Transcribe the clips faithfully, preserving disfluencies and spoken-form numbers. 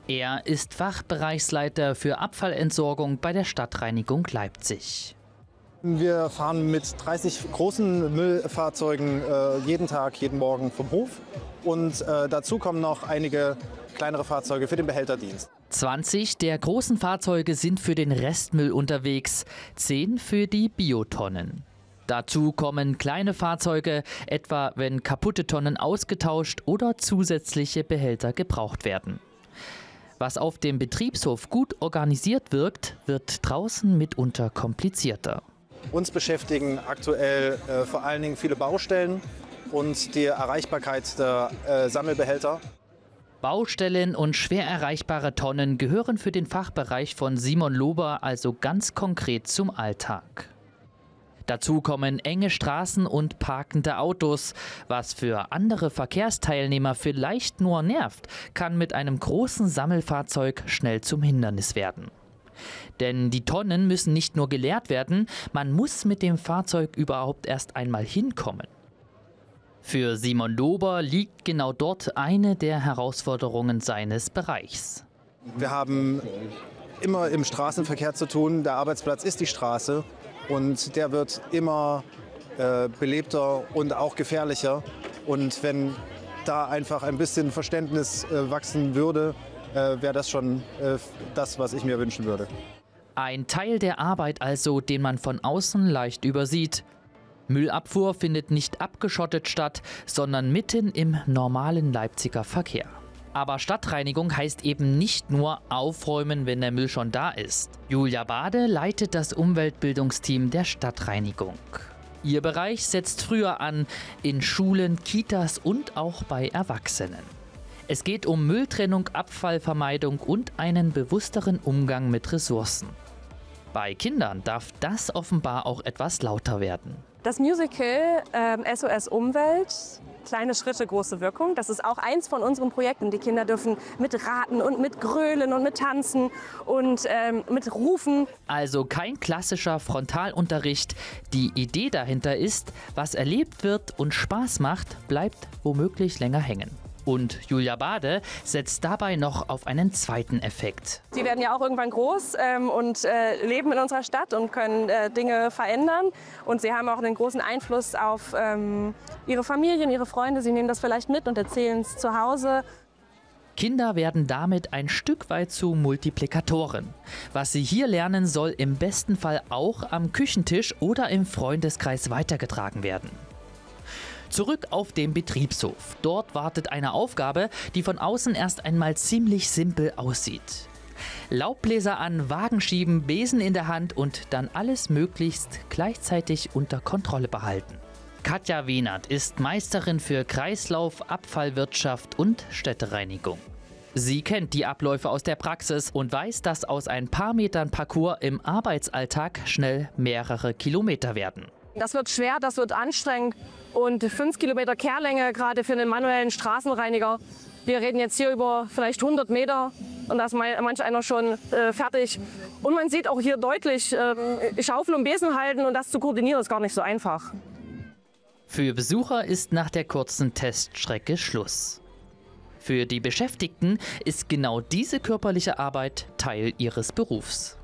Er ist Fachbereichsleiter für Abfallentsorgung bei der Stadtreinigung Leipzig. Wir fahren mit dreißig großen Müllfahrzeugen äh, jeden Tag, jeden Morgen vom Hof. Und äh, dazu kommen noch einige kleinere Fahrzeuge für den Behälterdienst. zwanzig der großen Fahrzeuge sind für den Restmüll unterwegs, zehn für die Biotonnen. Dazu kommen kleine Fahrzeuge, etwa wenn kaputte Tonnen ausgetauscht oder zusätzliche Behälter gebraucht werden. Was auf dem Betriebshof gut organisiert wirkt, wird draußen mitunter komplizierter. Uns beschäftigen aktuell äh, vor allen Dingen viele Baustellen und die Erreichbarkeit der äh, Sammelbehälter. Baustellen und schwer erreichbare Tonnen gehören für den Fachbereich von Simon Lober also ganz konkret zum Alltag. Dazu kommen enge Straßen und parkende Autos. Was für andere Verkehrsteilnehmer vielleicht nur nervt, kann mit einem großen Sammelfahrzeug schnell zum Hindernis werden. Denn die Tonnen müssen nicht nur geleert werden, man muss mit dem Fahrzeug überhaupt erst einmal hinkommen. Für Simon Lober liegt genau dort eine der Herausforderungen seines Bereichs. Wir haben immer im Straßenverkehr zu tun. Der Arbeitsplatz ist die Straße und der wird immer äh, belebter und auch gefährlicher. Und wenn da einfach ein bisschen Verständnis äh, wachsen würde, äh, wäre das schon äh, das, was ich mir wünschen würde. Ein Teil der Arbeit also, den man von außen leicht übersieht. Müllabfuhr findet nicht abgeschottet statt, sondern mitten im normalen Leipziger Verkehr. Aber Stadtreinigung heißt eben nicht nur aufräumen, wenn der Müll schon da ist. Julia Bade leitet das Umweltbildungsteam der Stadtreinigung. Ihr Bereich setzt früher an, in Schulen, Kitas und auch bei Erwachsenen. Es geht um Mülltrennung, Abfallvermeidung und einen bewussteren Umgang mit Ressourcen. Bei Kindern darf das offenbar auch etwas lauter werden. Das Musical ähm, S O S Umwelt, kleine Schritte, große Wirkung, das ist auch eins von unseren Projekten. Die Kinder dürfen mit raten und mit grölen und mit tanzen und ähm, mit rufen. Also kein klassischer Frontalunterricht. Die Idee dahinter ist, was erlebt wird und Spaß macht, bleibt womöglich länger hängen. Und Julia Bade setzt dabei noch auf einen zweiten Effekt. Sie werden ja auch irgendwann groß ähm, und äh, leben in unserer Stadt und können äh, Dinge verändern. Und sie haben auch einen großen Einfluss auf ähm, ihre Familien, ihre Freunde. Sie nehmen das vielleicht mit und erzählen es zu Hause. Kinder werden damit ein Stück weit zu Multiplikatoren. Was sie hier lernen, soll im besten Fall auch am Küchentisch oder im Freundeskreis weitergetragen werden. Zurück auf den Betriebshof. Dort wartet eine Aufgabe, die von außen erst einmal ziemlich simpel aussieht. Laubbläser an, Wagen schieben, Besen in der Hand und dann alles möglichst gleichzeitig unter Kontrolle behalten. Katja Wienert ist Meisterin für Kreislauf, Abfallwirtschaft und Städtereinigung. Sie kennt die Abläufe aus der Praxis und weiß, dass aus ein paar Metern Parcours im Arbeitsalltag schnell mehrere Kilometer werden. Das wird schwer, das wird anstrengend und fünf Kilometer Kehrlänge, gerade für einen manuellen Straßenreiniger. Wir reden jetzt hier über vielleicht hundert Meter und da ist manch einer schon äh, fertig. Und man sieht auch hier deutlich, äh, Schaufel und Besen halten und das zu koordinieren ist gar nicht so einfach. Für Besucher ist nach der kurzen Teststrecke Schluss. Für die Beschäftigten ist genau diese körperliche Arbeit Teil ihres Berufs.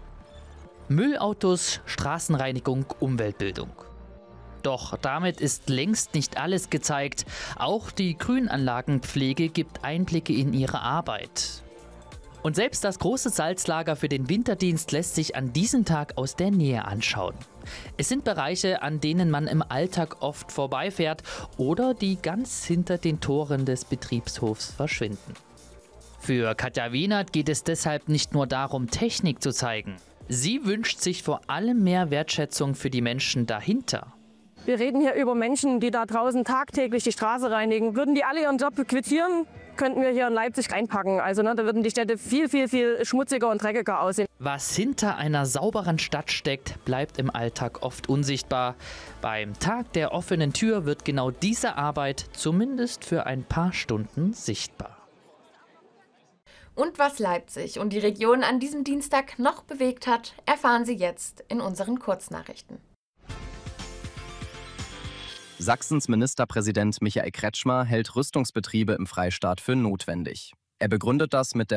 Müllautos, Straßenreinigung, Umweltbildung. Doch damit ist längst nicht alles gezeigt. Auch die Grünanlagenpflege gibt Einblicke in ihre Arbeit. Und selbst das große Salzlager für den Winterdienst lässt sich an diesem Tag aus der Nähe anschauen. Es sind Bereiche, an denen man im Alltag oft vorbeifährt oder die ganz hinter den Toren des Betriebshofs verschwinden. Für Katja Wienert geht es deshalb nicht nur darum, Technik zu zeigen. Sie wünscht sich vor allem mehr Wertschätzung für die Menschen dahinter. Wir reden hier über Menschen, die da draußen tagtäglich die Straße reinigen. Würden die alle ihren Job quittieren, könnten wir hier in Leipzig reinpacken. Also ne, da würden die Städte viel, viel, viel schmutziger und dreckiger aussehen. Was hinter einer sauberen Stadt steckt, bleibt im Alltag oft unsichtbar. Beim Tag der offenen Tür wird genau diese Arbeit zumindest für ein paar Stunden sichtbar. Und was Leipzig und die Region an diesem Dienstag noch bewegt hat, erfahren Sie jetzt in unseren Kurznachrichten. Sachsens Ministerpräsident Michael Kretschmer hält Rüstungsbetriebe im Freistaat für notwendig. Er begründet das mit der